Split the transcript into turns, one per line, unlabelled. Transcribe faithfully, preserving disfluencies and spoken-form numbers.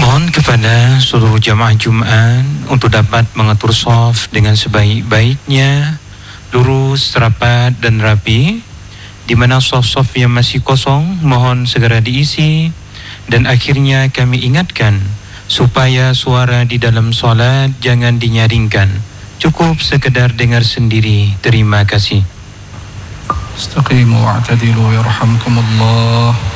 Mohon kepada seluruh jamaah Jumaat untuk dapat mengatur shaf dengan sebaik-baiknya, lurus, rapat dan rapi. Di mana shaf-shaf yang masih kosong mohon segera diisi. Dan akhirnya kami ingatkan supaya suara di dalam solat jangan dinyaringkan, cukup sekedar dengar sendiri. Terima kasih.
Istaqimu wa'tadilu yarhamkumullah.